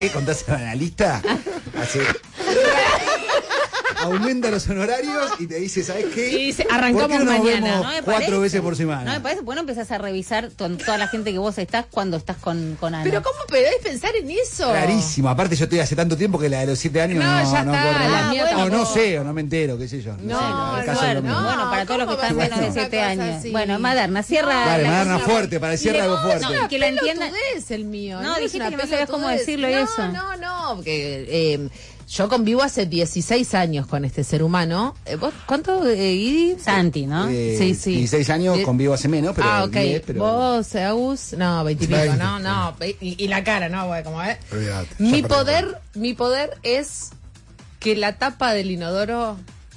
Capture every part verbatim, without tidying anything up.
¿Qué contás a la lista? Así. Aumenta los honorarios y te dice, ¿sabes qué? Y dice, arrancamos ¿Por qué no nos mañana? vemos No me cuatro parece. veces por semana? No me parece, bueno, empezás a revisar con toda la gente que vos estás cuando estás con, con Ana. Pero ¿cómo podés pensar en eso? Rarísimo. Aparte yo estoy hace tanto tiempo que la de los siete años No, no, ya no está, corre. la mía o no tampoco. sé, o no me entero, qué sé yo. No, sé, el caso bueno, es lo mismo. bueno, para todos los que ¿cómo están vas a menos de hacer siete una cosa años. así? Bueno, Maderna, cierra. Dale, la Maderna cosa. fuerte, para cierre algo fuerte. No, que lo entiendan. Es el mío. No, es dijiste una que no sabías cómo pelotudez. decirlo y no, eso. No, no, porque eh, yo convivo hace dieciséis años con este ser humano. Eh, ¿Vos cuánto, eh, Idi? Santi, ¿no? Eh, Sí, sí. dieciséis años, Eh, convivo hace menos, pero ah, ok. diez, pero... ¿Vos, Agus? No, veintipico, veinte, no, no. Y, y la cara, ¿no? Bueno, como ves. Olvídate, ya Mi perdí. poder, mi poder es que la tapa del inodoro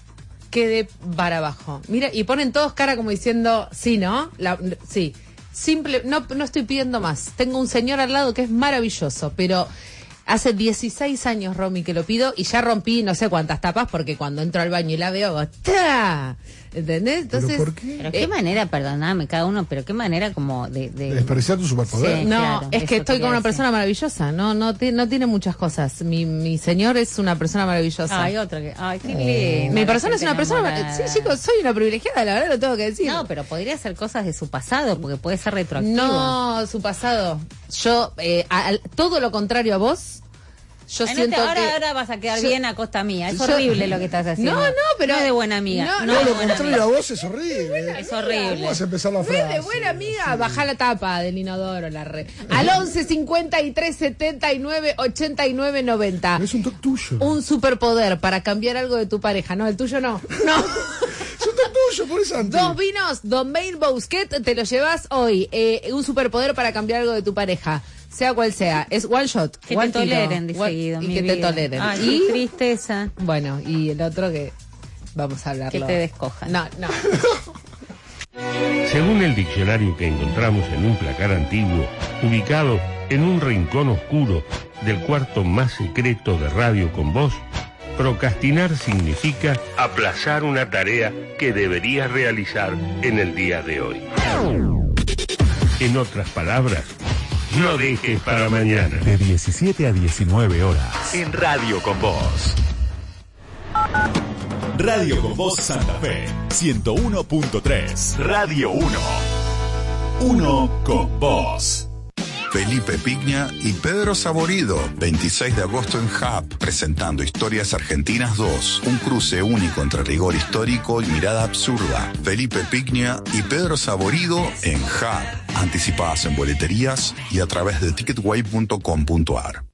quede para abajo. Mira, y ponen todos cara como diciendo, sí, ¿no? La, sí. Simple, no, no estoy pidiendo más. Tengo un señor al lado que es maravilloso, pero hace dieciséis años, Romy, que lo pido y ya rompí no sé cuántas tapas porque cuando entro al baño y la veo, hago, ¡ta! ¿Entendés? Entonces, ¿Pero por qué? Pero qué Eh, manera, perdoname cada uno, pero qué manera como de... de... De desperdiciar tu superpoder. Sí. no, claro, es que eso estoy quería con una decir. persona maravillosa, no no, ti- no tiene muchas cosas. Mi, mi señor es una persona maravillosa. Ay, otra que... Ay, qué lindo. Mi la persona es gente una persona... enamorada. Sí, chicos, soy una privilegiada, la verdad lo tengo que decir. No, pero podría ser cosas de su pasado, porque puede ser retroactivo. No, su pasado. Yo, eh, a- al- todo lo contrario a vos, yo Ay, no siento te- ahora, que... ahora vas a quedar yo- bien a costa mía. Es yo- horrible lo que estás haciendo. No, no, pero- No es de buena amiga. No, No, no, es de Lo buena contrario a amiga. vos es horrible. Es horrible. ¿Cómo vas a empezar la No frase? es de buena amiga, baja la tapa del inodoro, la red. Al once cincuenta y tres setenta y nueve ochenta y nueve noventa. Es un toque tuyo. Un superpoder para cambiar algo de tu pareja. No, el tuyo no. No. Es un toque tuyo, por eso. Dos vinos Domain Bousquet te lo llevas hoy. Eh, un superpoder para cambiar algo de tu pareja. Sea cual sea. Es one shot. Que one te tiro. toleren, dice One- Guido, Y mi que te vida. toleren. Ay, y qué tristeza. bueno, y el otro que vamos a hablarlo. Que te descojan. No, no. Según el diccionario que encontramos en un placar antiguo, ubicado en un rincón oscuro del cuarto más secreto de Radio con Voz, procrastinar significa aplazar una tarea que deberías realizar en el día de hoy. En otras palabras, no dejes para mañana. De diecisiete a diecinueve horas. En Radio con Voz. Radio con Voz Santa Fe, ciento uno punto tres. Radio uno. Uno con Voz. Felipe Pigna y Pedro Saborido, veintiséis de agosto en Hub, presentando Historias Argentinas dos, un cruce único entre rigor histórico y mirada absurda. Felipe Pigna y Pedro Saborido en Hub, anticipadas en boleterías y a través de ticketway punto com punto ar.